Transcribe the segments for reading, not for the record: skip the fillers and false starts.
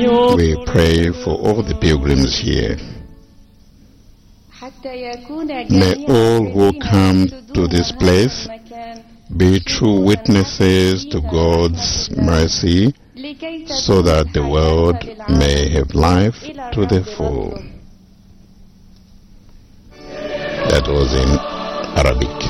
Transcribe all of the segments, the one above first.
We pray for all the pilgrims here. May all who come to this place be true witnesses to God's mercy, so that the world may have life to the full. That was in Arabic.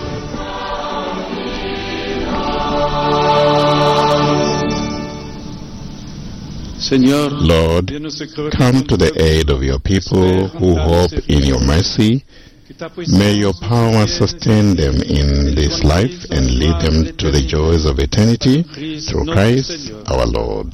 Lord, come to the aid of your people who hope in your mercy. May your power sustain them in this life and lead them to the joys of eternity through Christ our Lord.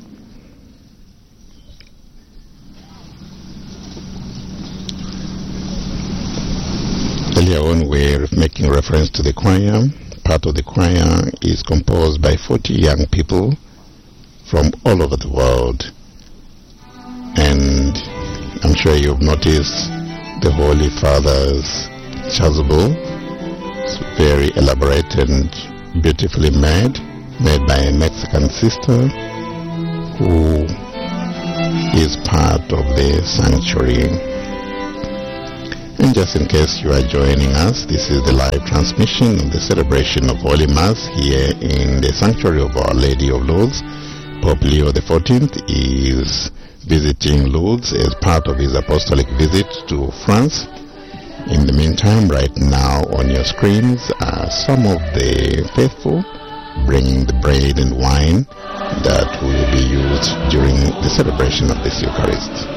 Earlier on, we're making reference to the choir. Part of the choir is composed by 40 young people from all over the world. And I'm sure you've noticed the Holy Father's chasuble. It's very elaborate and beautifully made by a Mexican sister who is part of the sanctuary. And just in case you are joining us, this is the live transmission of the celebration of Holy Mass here in the sanctuary of Our Lady of Lourdes. Pope Leo XIV is visiting Lourdes as part of his apostolic visit to France. In the meantime, right now on your screens are some of the faithful bringing the bread and wine that will be used during the celebration of this Eucharist.